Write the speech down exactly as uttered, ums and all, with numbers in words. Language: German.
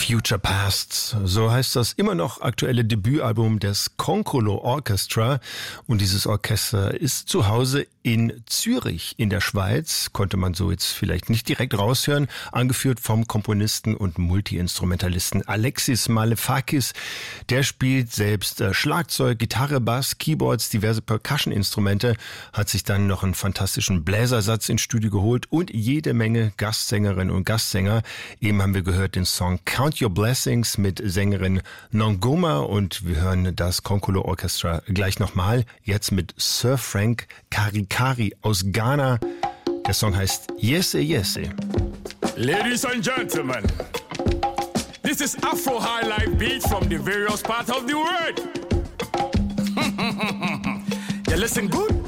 Future Past, so heißt das immer noch aktuelle Debütalbum des Konkolo Orchestra. Und dieses Orchester ist zu Hause in Zürich in der Schweiz, konnte man so jetzt vielleicht nicht direkt raushören, angeführt vom Komponisten und Multiinstrumentalisten Alexis Malefakis. Der spielt selbst Schlagzeug, Gitarre, Bass, Keyboards, diverse Percussion-Instrumente, hat sich dann noch einen fantastischen Bläsersatz ins Studio geholt und jede Menge Gastsängerinnen und Gastsänger. Eben haben wir gehört den Song Count Your Blessings mit Sängerin Nongoma und wir hören das Konkolo Orchestra gleich nochmal, jetzt mit Sir Frank Karikari aus Ghana. Der Song heißt Yese Yese. Ladies and gentlemen, this is Afro High Life beat from the various parts of the world. You listen good?